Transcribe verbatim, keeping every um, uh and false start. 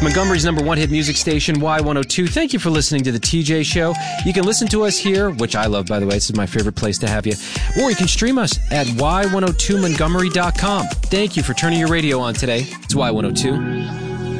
Montgomery's number one hit music station, Y one oh two. Thank you for listening to The T J Show. You can listen to us here, which I love, by the way. This is my favorite place to have you. Or you can stream us at y one oh two montgomery dot com. Thank you for turning your radio on today. It's Y one oh two.